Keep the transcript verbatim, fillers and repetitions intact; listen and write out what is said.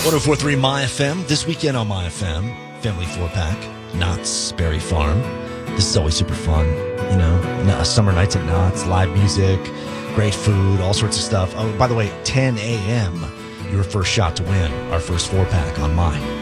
one oh four point three My F M. This weekend on My F M, family four-pack, Knott's Berry Farm. This is always super fun. You know, summer nights at Knott's, live music, great food, all sorts of stuff. Oh, by the way, ten a.m., your first shot to win our first four-pack on My